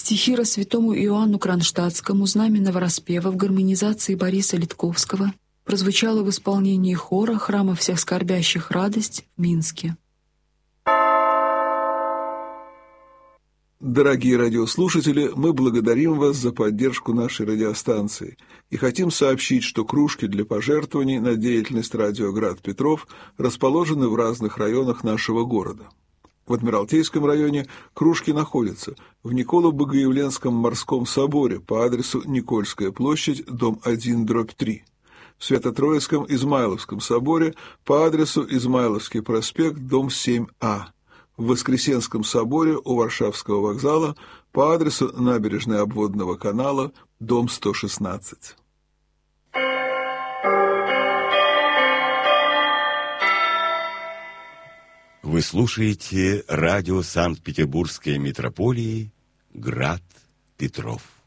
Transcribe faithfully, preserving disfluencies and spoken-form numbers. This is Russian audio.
Стихира святому Иоанну Кронштадтскому, знамя Новораспева в гармонизации Бориса Литковского, прозвучало в исполнении хора Храма всех скорбящих радость в Минске. Дорогие радиослушатели, мы благодарим вас за поддержку нашей радиостанции и хотим сообщить, что кружки для пожертвований на деятельность радио «Град Петров» расположены в разных районах нашего города. В Адмиралтейском районе кружки находятся в Николо-Богоявленском морском соборе по адресу Никольская площадь, дом один, дробь три. В Свято-Троицком Измайловском соборе по адресу Измайловский проспект, дом семь А. В Воскресенском соборе у Варшавского вокзала по адресу Набережная обводного канала, дом сто шестнадцать. Вы слушаете радио Санкт-Петербургской митрополии «Град Петров».